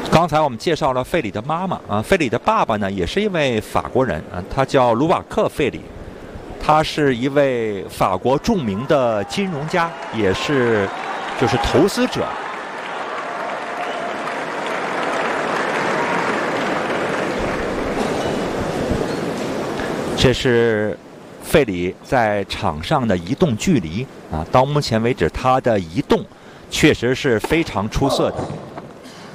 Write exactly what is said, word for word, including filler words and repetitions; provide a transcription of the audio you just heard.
刚才我们介绍了费里的妈妈啊，费里的爸爸呢也是一位法国人啊，他叫卢瓦克·费里，他是一位法国著名的金融家，也是就是投资者。这是费里在场上的移动距离啊，到目前为止他的移动确实是非常出色的。